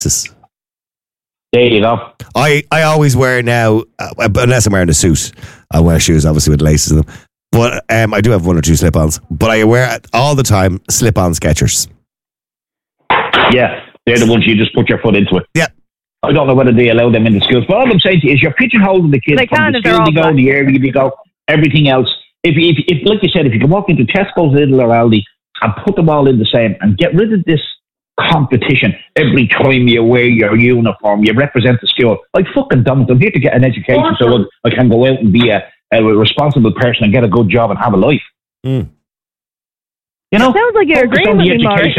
There you go. I always wear now, unless I'm wearing a suit, I wear shoes obviously with laces in them. But I do have one or two slip-ons. But I wear all the time slip-on Skechers. Yeah, they're the ones you just put your foot into it. Yeah. I don't know whether they allow them in the schools, but all I'm saying to you is you're pigeonholing the kids from the school they go, the area they go, everything else. If like you said, if you can walk into Tesco's, Lidl or Aldi and put them all in the same and get rid of this competition every time you wear your uniform, you represent the school. I fucking don't. I'm here to get an education so I can go out and be a responsible person and get a good job and have a life. Mm. You know, it sounds like you're agreeing with me, Mark.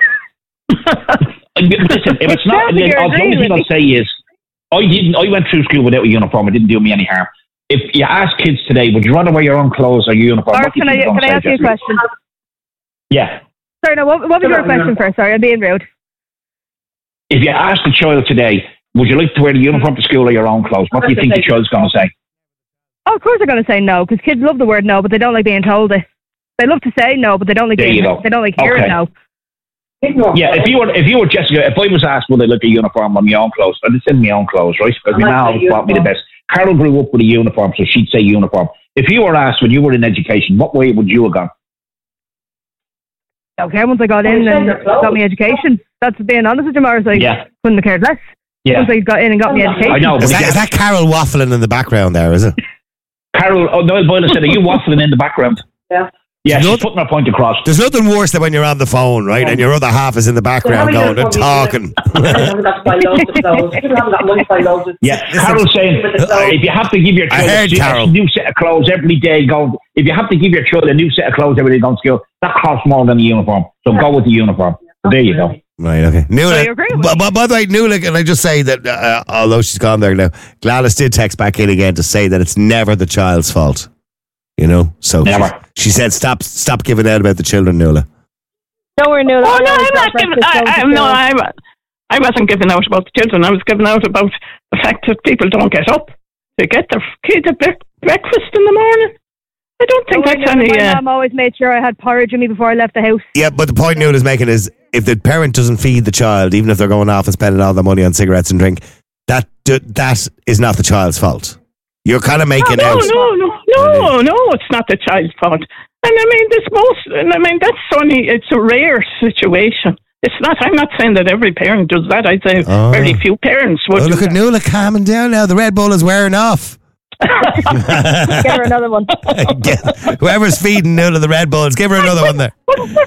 Listen, if it's not, the only thing I'll say is, I went through school without a uniform. It didn't do me any harm. If you ask kids today, would you rather wear your own clothes or your uniform? Mark, can I ask you a question? Yeah. Sorry, no, what was your question first? Sorry, I'm being rude. If you ask the child today, would you like to wear the uniform to school or your own clothes? What do you think the child's going to say? Oh, of course they're going to say no, because kids love the word no, but they don't like being told it. They love to say no, but they don't like hearing no. Yeah, if you were Jessica, if I was asked would I like a uniform on my own clothes, I'd send my own clothes, right? Because my mom always bought me the best. Carol grew up with a uniform, so she'd say uniform. If you were asked when you were in education, what way would you have gone? Okay, once I got in and got my education, that's being honest with you, Morris, I couldn't have cared less. Yeah. Once I got in and got my education. I know. Is that Carol waffling in the background there, is it? Carol, Noel Boylan said, are you waffling in the background? Yeah. Yeah, she's putting her point across. There's nothing worse than when you're on the phone, right? And your other half is in the background going and talking. Yeah, Carol's saying, if you have to give your child a new set of clothes every day, if you have to give your child a new set of clothes every day going to school, that costs more than a uniform. So go with the uniform. So there you go. Right, okay. Nuala, by the way, Nuala, can I just say that, although she's gone there now, Gladys did text back in again to say that it's never the child's fault. You know, so she said, "Stop giving out about the children, Nuala." Don't worry, Nuala. Oh no, I'm not giving. I wasn't giving out about the children. I was giving out about the fact that people don't get up to get their kids a breakfast in the morning. I don't think that's any. My mum always made sure I had porridge in me before I left the house. Yeah, but the point Nuala's making is, if the parent doesn't feed the child, even if they're going off and spending all their money on cigarettes and drink, that is not the child's fault. You're kind of making out. No, it's not the child's fault. And I mean, it's a rare situation. It's not, I'm not saying that every parent does that. I'd say very few parents would. Look at Nuala calming down now. The Red Bull is wearing off. Get her another one. Whoever's feeding Nuala the Red Bulls, give her another one there.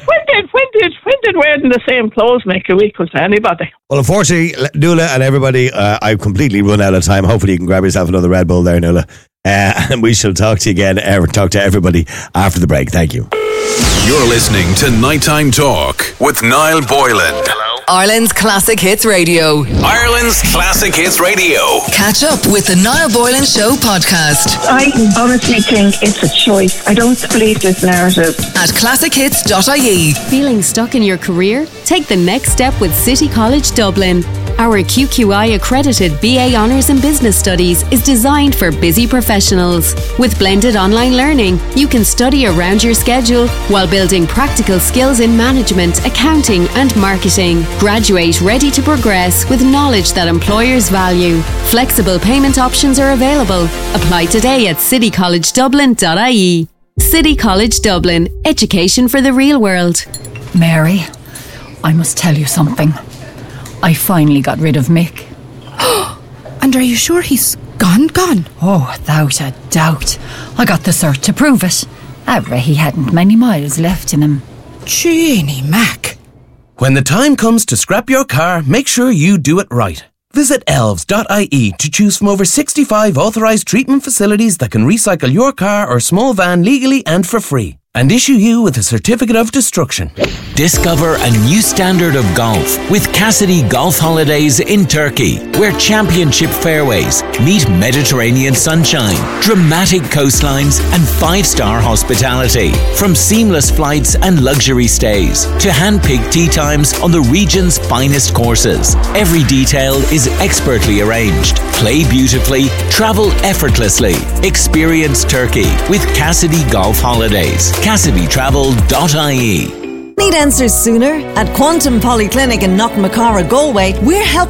When did wearing the same clothes make you equal to anybody? Well, unfortunately, Nuala and everybody, I've completely run out of time. Hopefully you can grab yourself another Red Bull there, Nuala. And we shall talk to you again, talk to everybody after the break. Thank you. You're listening to Nighttime Talk with Niall Boylan. Hello. Ireland's Classic Hits Radio. Ireland's Classic Hits Radio. Catch up with the Niall Boylan Show podcast. I honestly think it's a choice. I don't believe this narrative. At classichits.ie. Feeling stuck in your career? Take the next step with City College Dublin. Our QQI accredited BA Honours in Business Studies is designed for busy professionals. With blended online learning, you can study around your schedule while building practical skills in management, accounting and marketing. Graduate ready to progress with knowledge that employers value. Flexible payment options are available. Apply today at citycollegedublin.ie. City College Dublin. Education for the real world. Mary, I must tell you something. I finally got rid of Mick. And are you sure he's gone? Oh, without a doubt. I got the cert to prove it. However, he hadn't many miles left in him. Jeannie Mac. When the time comes to scrap your car, make sure you do it right. Visit elves.ie to choose from over 65 authorised treatment facilities that can recycle your car or small van legally and for free, and issue you with a certificate of destruction. Discover a new standard of golf with Cassidy Golf Holidays in Turkey, where championship fairways meet Mediterranean sunshine, dramatic coastlines and 5-star hospitality. From seamless flights and luxury stays to hand-picked tee times on the region's finest courses. Every detail is expertly arranged. Play beautifully, travel effortlessly. Experience Turkey with Cassidy Golf Holidays. CassidyTravel.ie. Need answers sooner? At Quantum Polyclinic in Knockmacara, Galway, we're helping